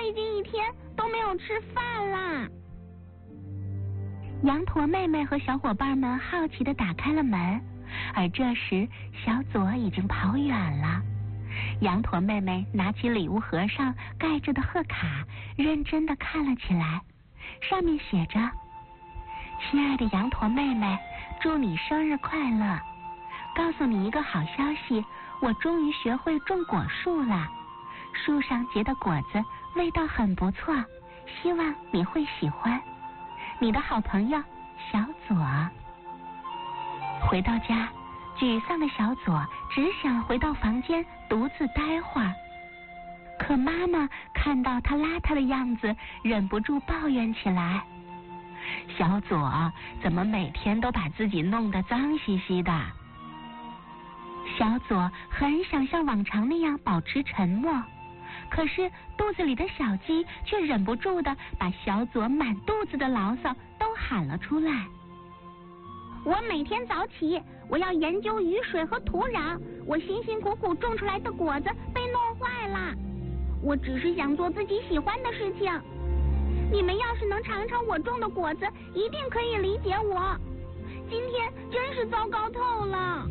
已经一天都没有吃饭啦。 羊驼妹妹和小伙伴们好奇地打开了门，而这时小左已经跑远了。羊驼妹妹拿起礼物盒上盖着的贺卡，认真地看了起来，上面写着：亲爱的羊驼妹妹，祝你生日快乐！告诉你一个好消息，我终于学会种果树了。树上结的果子味道很不错，希望你会喜欢。你的好朋友小左。回到家，沮丧的小左只想回到房间独自待会儿。可妈妈看到他邋遢的样子，忍不住抱怨起来：小左怎么每天都把自己弄得脏兮兮的？小左很想像往常那样保持沉默，可是肚子里的小鸡却忍不住的把小左满肚子的牢骚都喊了出来。 我每天早起，我要研究雨水和土壤，我辛辛苦苦种出来的果子被弄坏了。我只是想做自己喜欢的事情。你们要是能尝尝我种的果子，一定可以理解我。今天真是糟糕透了。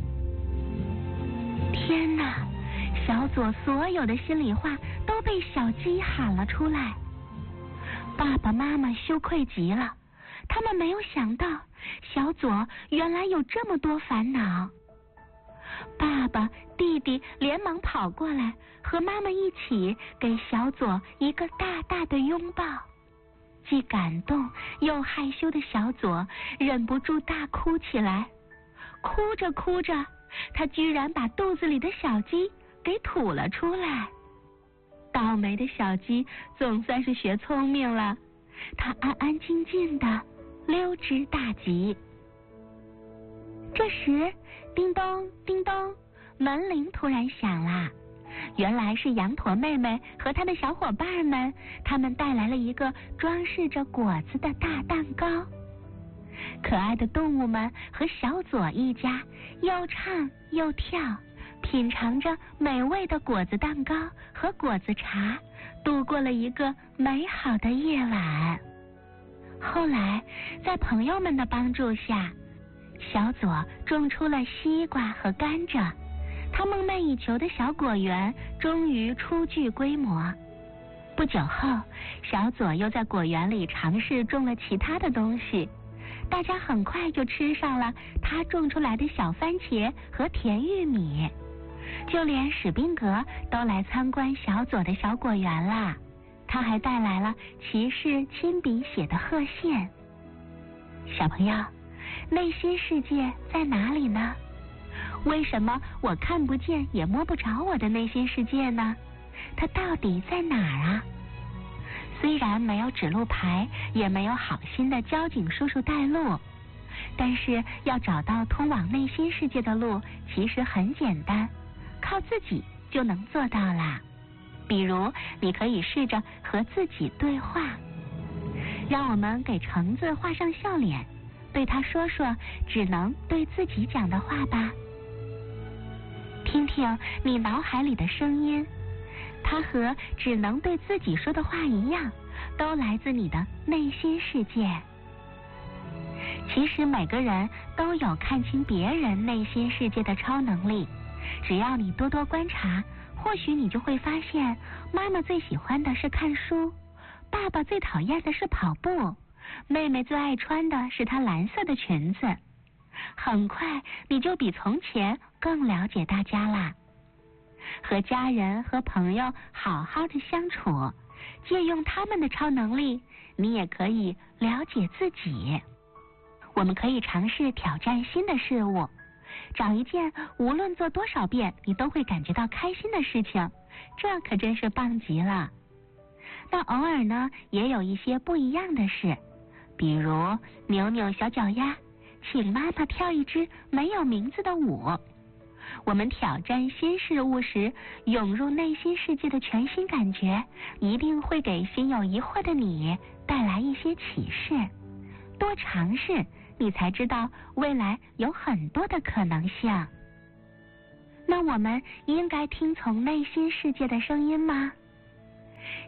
天哪！小左所有的心里话都被小鸡喊了出来。爸爸妈妈羞愧极了，他们没有想到小左原来有这么多烦恼。爸爸、弟弟连忙跑过来，和妈妈一起给小左一个大大的拥抱。既感动又害羞的小左忍不住大哭起来。哭着哭着，他居然把肚子里的小鸡给吐了出来。倒霉的小鸡总算是学聪明了，它安安静静的溜之大吉。这时，叮咚叮咚，门铃突然响啦。原来是羊驼妹妹和她的小伙伴们，他们带来了一个装饰着果子的大蛋糕。可爱的动物们和小左一家又唱又跳，品尝着美味的果子蛋糕和果子茶，度过了一个美好的夜晚。后来，在朋友们的帮助下，小左种出了西瓜和甘蔗，他梦寐以求的小果园终于初具规模。不久后，小左又在果园里尝试种了其他的东西，大家很快就吃上了他种出来的小番茄和甜玉米，就连史宾格都来参观小左的小果园啦。他还带来了骑士亲笔写的贺信。小朋友，内心世界在哪里呢？为什么我看不见也摸不着我的内心世界呢？它到底在哪儿啊？虽然没有指路牌，也没有好心的交警叔叔带路，但是要找到通往内心世界的路其实很简单，靠自己就能做到啦。比如你可以试着和自己对话。让我们给橙子画上笑脸，对他说说只能对自己讲的话吧。听听你脑海里的声音，它和只能对自己说的话一样，都来自你的内心世界。其实每个人都有看清别人内心世界的超能力，只要你多多观察，或许你就会发现，妈妈最喜欢的是看书，爸爸最讨厌的是跑步，妹妹最爱穿的是她蓝色的裙子。很快你就比从前更了解大家啦。和家人和朋友好好的相处，借用他们的超能力，你也可以了解自己。我们可以尝试挑战新的事物，找一件无论做多少遍你都会感觉到开心的事情，这可真是棒极了。那偶尔呢，也有一些不一样的事，比如扭扭小脚丫，请妈妈跳一支没有名字的舞。我们挑战新事物时，涌入内心世界的全新感觉，一定会给心有疑惑的你带来一些启示。多尝试，你才知道未来有很多的可能性。那我们应该听从内心世界的声音吗？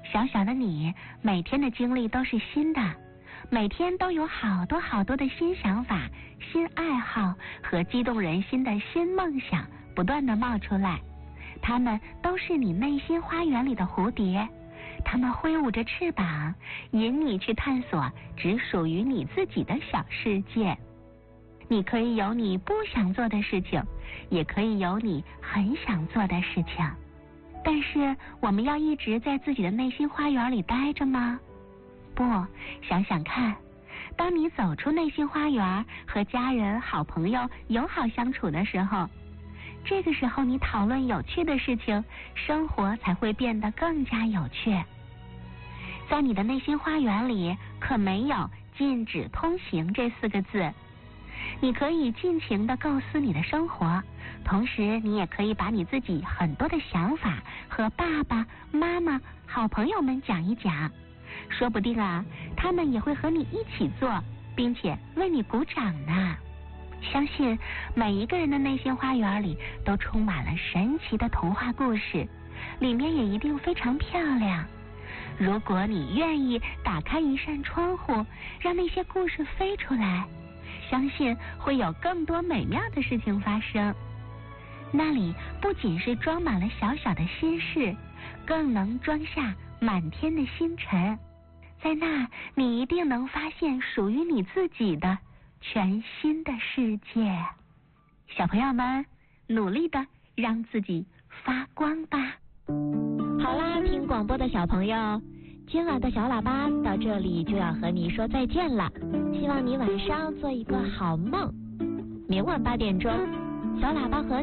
小小的你，每天的经历都是新的，每天都有好多好多的新想法、新爱好和激动人心的新梦想不断的冒出来。它们都是你内心花园里的蝴蝶，它们挥舞着翅膀，引你去探索只属于你自己的小世界。你可以有你不想做的事情，也可以有你很想做的事情。但是我们要一直在自己的内心花园里待着吗？不，想想看，当你走出内心花园，和家人、好朋友友好相处的时候，这个时候你讨论有趣的事情，生活才会变得更加有趣。在你的内心花园里，可没有禁止通行这4个字。你可以尽情地构思你的生活，同时你也可以把你自己很多的想法和爸爸妈妈、好朋友们讲一讲，说不定啊，他们也会和你一起做，并且为你鼓掌呢。相信每一个人的内心花园里都充满了神奇的童话故事，里面也一定非常漂亮。如果你愿意打开一扇窗户，让那些故事飞出来，相信会有更多美妙的事情发生。那里不仅是装满了小小的心事，更能装下满天的星辰。在那，你一定能发现属于你自己的全新的世界。小朋友们，努力的让自己发光吧。 好啦，听广播的小朋友，今晚的小喇叭到这里就要和你说再见了。希望你晚上做一个好梦。明晚8点钟，小喇叭和